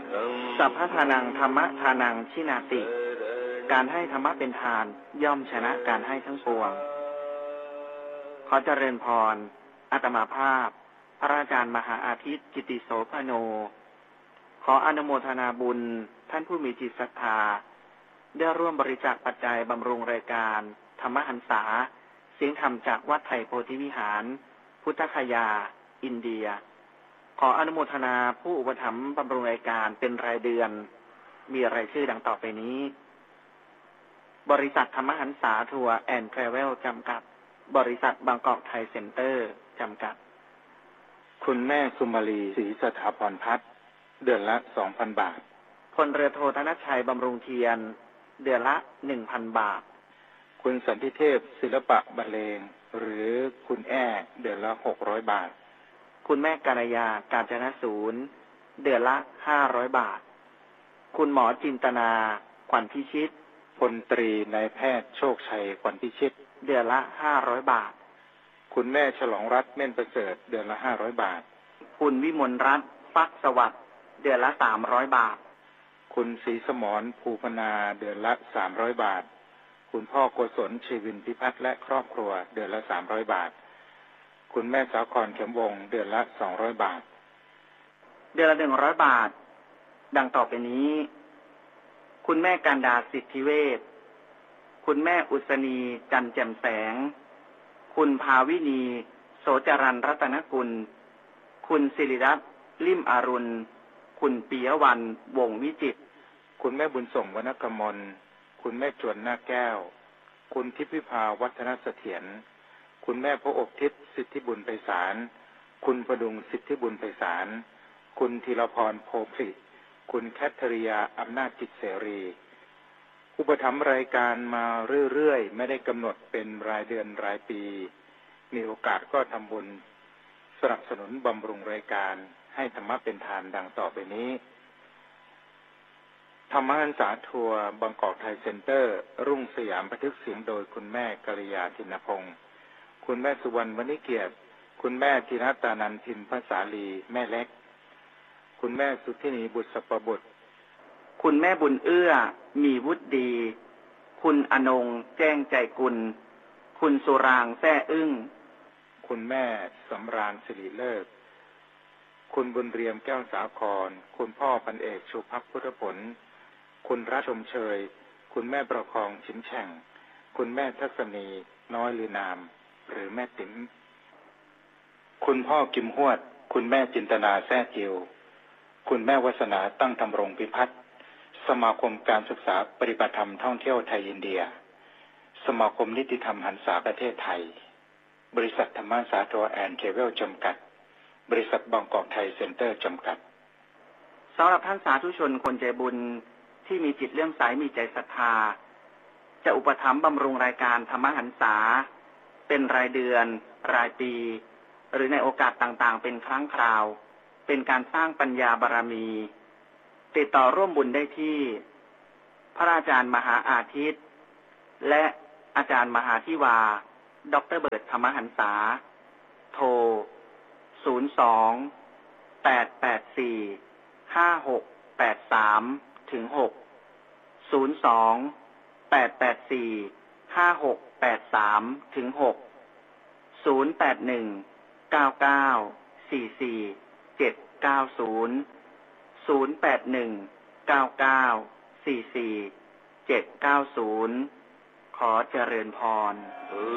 สัพพทานังธรรมทานังชินาติการให้ธรรมะเป็นทานย่อมชนะการให้ทั้งปวงขอเจริญพรอาตมาภาพพระอาจารย์มหาอาทิตย์กิติโสภโนขออนุโมทนาบุญท่านผู้มีจิตศรัทธาได้ร่วมบริจาคปัจจัยบำรุงรายการธรรมหันษาเสียงธรรมจากวัดไทยโพธิวิหารพุทธคยาอินเดียขออนุโมทนาผู้อุปถัมภ์บำรุงรายการเป็นรายเดือนมีรายชื่อดังต่อไปนี้บริษัทธรรมหันษาทัวร์แอนด์ทราเวลจำกัดบริษัทบางกอกไทยเซ็นเตอร์จำกัดคุณแม่สุมาลีศรีสถาพรพัฒน์เดือนละ 2,000 บาทพลเรือโทธนชัยบำรุงเทียนเดือนละ 1,000 บาทคุณสันติเทพศิลปะบรรเลงหรือคุณแอ้เดือนละ600 บาทคุณแม่กัลยาการจนศูนย์เดือนละ500 บาทคุณหมอจินตนาขวัญพิชิตพลตรีนายแพทย์โชคชัยขวัญพิชิตเดือนละ500 บาทคุณแม่ฉลองรัตน์เม่นประเสริฐเดือนละ500 บาทคุณวิมลรัตน์ฟักสวัสดิ์เดือนละ300 บาทคุณศรีสมรภูพนาเดือนละ300 บาทคุณพ่อโกศลชีวินพิพัฒน์และครอบครัวเดือนละ300 บาทคุณแม่สาครเข็มวงเดือนละ200 บาทเดือนละ100 บาทดังต่อไปนี้คุณแม่การดาสิทธิเวชคุณแม่อุศนีจันแจ่มแสงคุณภาวินีโสจรัญรัตนกุลคุณศิริรัตน์ลิ่มอรุณคุณปิยวรรณวงศ์วิจิตรคุณแม่บุญส่งวรรณกมลคุณแม่จวนหน้าแก้วคุณทิพย์วิภาวัฒนเสถียรคุณแม่พระอบทิพย์สิทธิบุญไพศาลคุณประดุงสิทธิบุญไพศาลคุณธีรพรโพผลิคุณแคทเธอรียาอำนาจจิตเสรีอุปถัมภ์รายการมาเรื่อยๆไม่ได้กำหนดเป็นรายเดือนรายปีมีโอกาสก็ทำบุญสนับสนุนบำรุงรายการให้ธรรมะเป็นทานดังต่อไปนี้ธรรมหันษาทัวร์บางกอกไทยเซ็นเตอร์รุ่งสยามบันทึกเสียงโดยคุณแม่กัลยาธินพงศ์คุณแม่สุวรรณวณิเกียรติคุณแม่ธีรตานันท์พิมพ์ภาษาลีแม่เล็กคุณแม่สุทธินีบุตรสปบุตรคุณแม่บุญเอื้อมีวุฒิดีคุณอนงแจ้งใจกุลคุณสุรางแซ่อึ้งคุณแม่สำราญสิริเลิศคุณบุญเรียมแก้วสาครคุณพ่อพันเอกชูภักดิ์พุทธผลคุณรัชชมเชยคุณแม่ประคองฉิมแฉ่งคุณแม่ทัศนีน้อยลือนามหรือแม่ติ๋มคุณพ่อกิมฮวดคุณแม่จินตนาแซ่จิวคุณแม่วัสนาตั้งธรรมรงพิพัฒน์สมาคมการศึกษาปฏิบัติธรรมท่องเที่ยวไทยอินเดียสมาคมนิติธรรมหันษาประเทศไทยบริษัทธรรมหันษาทัวร์แอนด์ทราเวลจำกัดบริษัทบางกอกไทยเซ็นเตอร์จำกัดสำหรับท่านสาธุชนคนใจบุญที่มีจิตเลื่อมใสมีใจศรัทธาจะอุปถัมภ์บำรุงรายการธรรมหันษาเป็นรายเดือนรายปีหรือในโอกาสต่างๆเป็นครั้งคราวเป็นการสร้างปัญญาบารมีติดต่อร่วมบุญได้ที่พระอาจารย์มหาอาทิตย์และอาจารย์มหาธิวาดร.เบิร์ตธรรมหันษาโทร02-884-5683-6 02-884-5683-6 081-9944-790 081-9944-790ขอเจริญพร